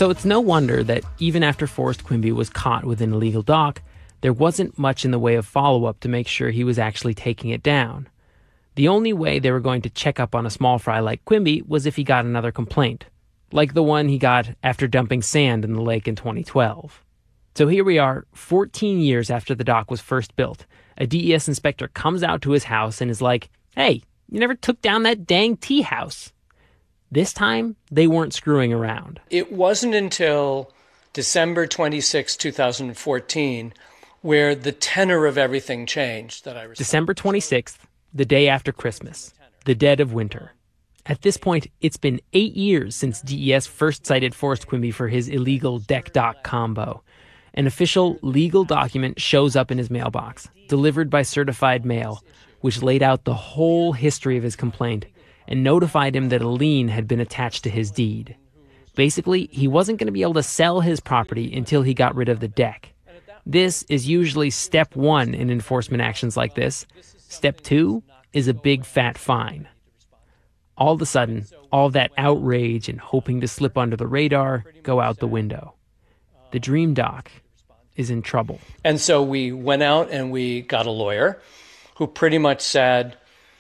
So it's no wonder that even after Forrest Quimby was caught with an illegal dock, there wasn't much in the way of follow-up to make sure he was actually taking it down. The only way they were going to check up on a small fry like Quimby was if he got another complaint, like the one he got after dumping sand in the lake in 2012. So here we are, 14 years after the dock was first built. A DES inspector comes out to his house and is like, "Hey, you never took down that dang tea house." This time, they weren't screwing around. It wasn't until December 26, 2014, where the tenor of everything changed that I responded. December 26th, the day after Christmas, the dead of winter. At this point, it's been 8 years since DES first cited Forrest Quimby for his illegal deck-dock combo. An official legal document shows up in his mailbox, delivered by certified mail, which laid out the whole history of his complaint and notified him that a lien had been attached to his deed. Basically, he wasn't going to be able to sell his property until he got rid of the deck. This is usually step 1 in enforcement actions like this. Step 2 is a big fat fine. All of a sudden, all that outrage and hoping to slip under the radar go out the window. The dream dock is in trouble. And so we went out and we got a lawyer who pretty much said,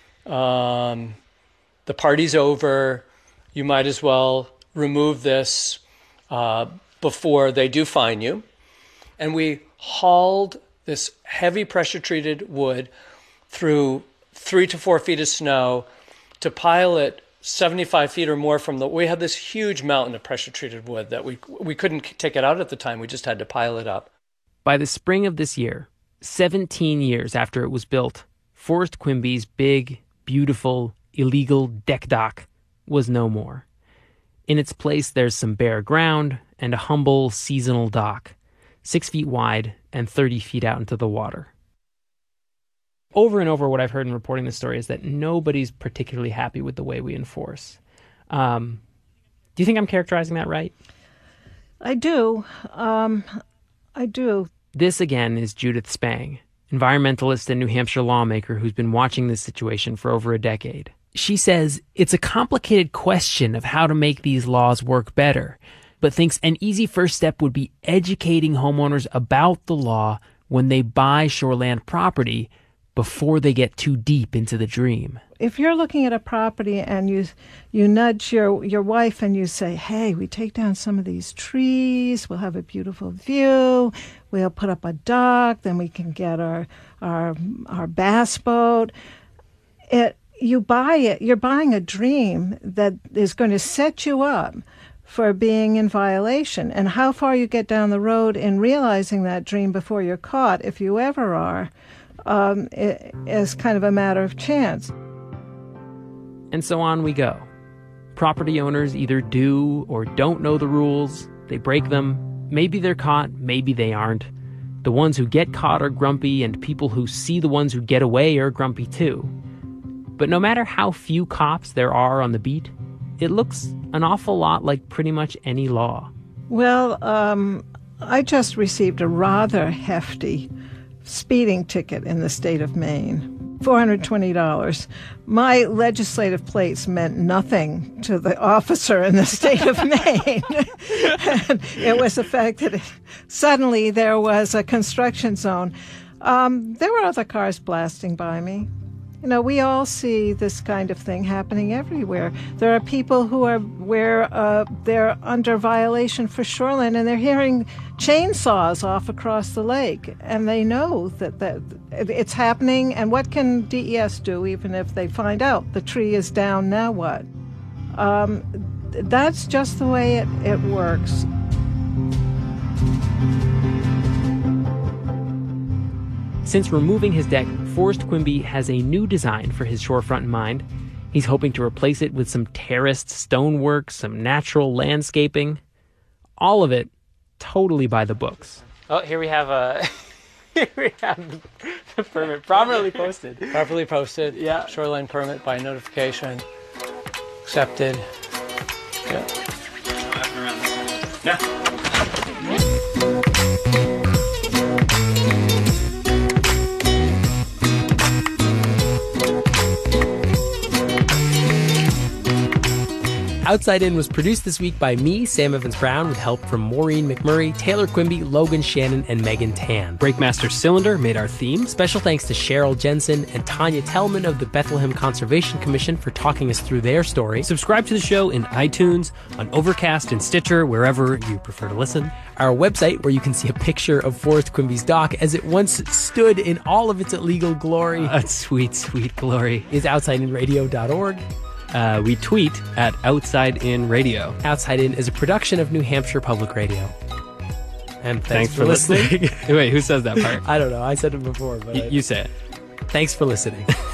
the party's over, you might as well remove this before they do fine you. And we hauled this heavy pressure-treated wood through 3 to 4 feet of snow to pile it 75 feet or more from we had this huge mountain of pressure-treated wood that we couldn't take it out at the time. We just had to pile it up. By the spring of this year, 17 years after it was built, Forrest Quimby's big, beautiful, illegal deck dock was no more. In its place, there's some bare ground and a humble seasonal dock, 6 feet wide and 30 feet out into the water. Over and over, what I've heard in reporting this story is that nobody's particularly happy with the way we enforce. Do you think I'm characterizing that right? I do. I do. This, again, is Judith Spang, environmentalist and New Hampshire lawmaker who's been watching this situation for over a decade. She says it's a complicated question of how to make these laws work better, but thinks an easy first step would be educating homeowners about the law when they buy shoreland property before they get too deep into the dream. If you're looking at a property and you nudge your wife and you say, "Hey, we take down some of these trees, we'll have a beautiful view, we'll put up a dock, then we can get our bass boat," you buy it. You're buying a dream that is going to set you up for being in violation. And how far you get down the road in realizing that dream before you're caught, if you ever are, is kind of a matter of chance. And so on we go. Property owners either do or don't know the rules. They break them. Maybe they're caught, maybe they aren't. The ones who get caught are grumpy, and people who see the ones who get away are grumpy too. But no matter how few cops there are on the beat, it looks an awful lot like pretty much any law. Well, I just received a rather hefty speeding ticket in the state of Maine. $420. My legislative plates meant nothing to the officer in the state of Maine. And it was the fact that suddenly there was a construction zone. There were other cars blasting by me. You know, we all see this kind of thing happening everywhere. There are people who are where they're under violation for shoreline, and they're hearing chainsaws off across the lake, and they know that it's happening. And what can DES do, even if they find out the tree is down? Now what? That's just the way it works. Since removing his deck, Forrest Quimby has a new design for his shorefront in mind. He's hoping to replace it with some terraced stonework, some natural landscaping. All of it totally by the books. Oh, here we have the permit properly posted. Properly posted. Yeah. Shoreline permit by notification. Accepted. Yeah. Yeah. Outside In was produced this week by me, Sam Evans-Brown, with help from Maureen McMurray, Taylor Quimby, Logan Shannon, and Megan Tan. Breakmaster Cylinder made our theme. Special thanks to Cheryl Jensen and Tanya Tellman of the Bethlehem Conservation Commission for talking us through their story. Subscribe to the show in iTunes, on Overcast and Stitcher, wherever you prefer to listen. Our website, where you can see a picture of Forrest Quimby's dock as it once stood in all of its illegal glory. Sweet, sweet glory. Is outsideinradio.org. We tweet at Outside In Radio. Outside In is a production of New Hampshire Public Radio. And thanks for listening. Wait, who says that part? I don't know. I said it before, but you say it. Thanks for listening.